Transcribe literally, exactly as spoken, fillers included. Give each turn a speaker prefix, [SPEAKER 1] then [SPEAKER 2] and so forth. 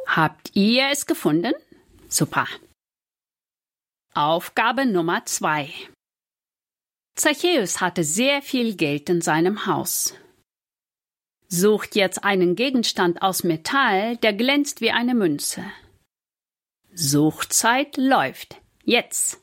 [SPEAKER 1] Habt ihr es gefunden? Super. Aufgabe Nummer zwei. Zachäus hatte sehr viel Geld in seinem Haus. Sucht jetzt einen Gegenstand aus Metall, der glänzt wie eine Münze. Suchzeit läuft. Jetzt!